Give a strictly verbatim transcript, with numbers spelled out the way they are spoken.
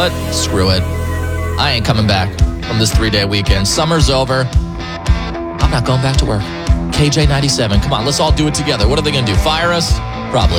what? Screw it. I ain't coming back from this three-day weekend. Summer's over. I'm not going back to work. K J ninety-seven. Come on, let's all do it together. What are they going to do? Fire us? Probably.